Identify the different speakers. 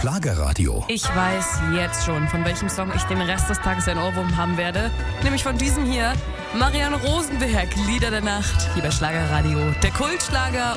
Speaker 1: Schlagerradio.
Speaker 2: Ich weiß jetzt schon, von welchem Song ich den Rest des Tages ein Ohrwurm haben werde. Nämlich von diesem hier, Marianne Rosenberg, Lieder der Nacht, hier bei Schlagerradio. Der Kultschlager